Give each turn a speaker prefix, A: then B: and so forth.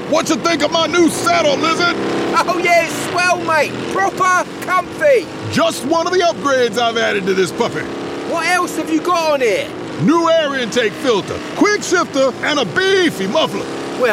A: What you think of my new saddle, Lizard?
B: Oh yeah, it's swell, mate. Proper comfy.
A: Just one of the upgrades I've added to this puppy.
B: What else have you got on here?
A: New air intake filter, quick shifter, and a beefy muffler.